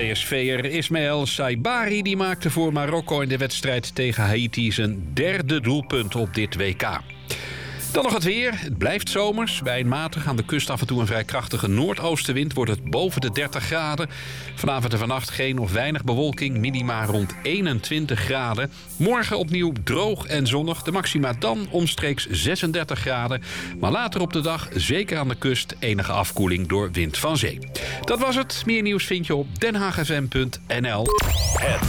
PSV'er Ismaël Saibari die maakte voor Marokko in de wedstrijd tegen Haiti zijn derde doelpunt op dit WK. Dan nog het weer. Het blijft zomers. Bij een matig aan de kust af en toe een vrij krachtige noordoostenwind wordt het boven de 30 graden. Vanavond en vannacht geen of weinig bewolking. Minima rond 21 graden. Morgen opnieuw droog en zonnig. De maxima dan omstreeks 36 graden. Maar later op de dag, zeker aan de kust, enige afkoeling door wind van zee. Dat was het. Meer nieuws vind je op denhaagfm.nl.